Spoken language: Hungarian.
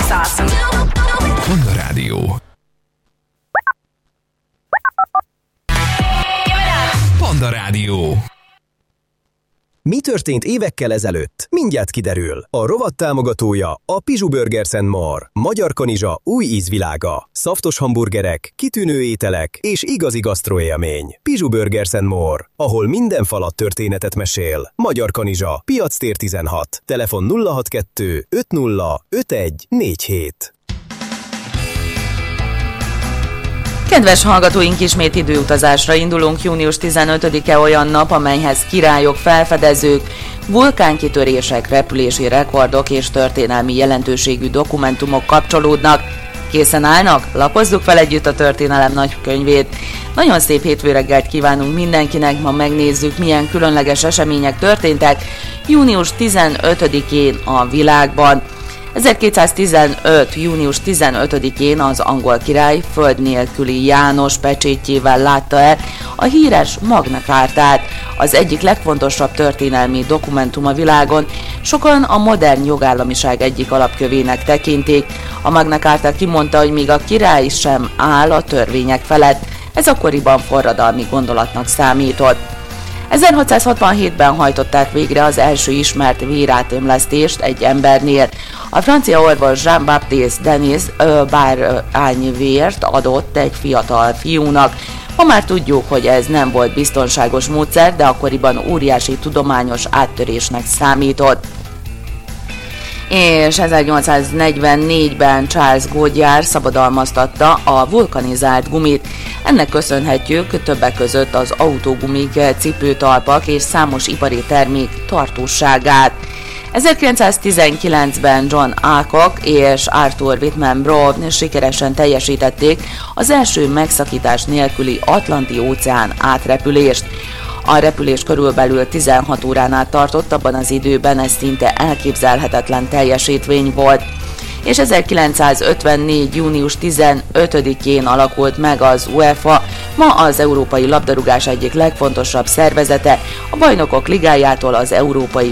music's awesome. Honda Rádió. Honda Rádió. Mi történt évekkel ezelőtt? Mindjárt kiderül. A rovat támogatója a Pizsu Burgers & More. Magyar kanizsa új ízvilága. Szaftos hamburgerek, kitűnő ételek és igazi gasztroélmény. Pizsu Burgers & More, ahol minden falat történetet mesél. Magyar kanizsa, Piactér 16. Telefon 062 50 51 47. Kedves hallgatóink, ismét időutazásra indulunk. Június 15-e olyan nap, amelyhez királyok, felfedezők, vulkánkitörések, repülési rekordok és történelmi jelentőségű dokumentumok kapcsolódnak. Készen állnak? Lapozzuk fel együtt a történelem nagykönyvét. Nagyon szép hétfőreggelt kívánunk mindenkinek, ma megnézzük, milyen különleges események történtek június 15-én a világban. 1215. június 15-én az angol király föld nélküli János pecsétjével látta el a híres Magna Cartát, az egyik legfontosabb történelmi dokumentum a világon. Sokan a modern jogállamiság egyik alapkövének tekintik. A Magna Carta kimondta, hogy még a király sem áll a törvények felett. Ez akkoriban forradalmi gondolatnak számított. 1667-ben hajtották végre az első ismert vérátömlesztést egy embernél. A francia orvos Jean-Baptiste Denis bárányvért adott egy fiatal fiúnak. Ma már tudjuk, hogy ez nem volt biztonságos módszer, de akkoriban óriási tudományos áttörésnek számított. És 1844-ben Charles Goodyear szabadalmaztatta a vulkanizált gumit. Ennek köszönhetjük többek között az autógumik, cipőtalpak és számos ipari termék tartóságát. 1919-ben John Alcock és Arthur Whitman Brown sikeresen teljesítették az első megszakítás nélküli Atlanti-óceán átrepülést. A repülés körülbelül 16 órán át tartott, abban az időben ez szinte elképzelhetetlen teljesítmény volt. És 1954. június 15-én alakult meg az UEFA, ma az európai labdarúgás egyik legfontosabb szervezete, a Bajnokok Ligájától az Európai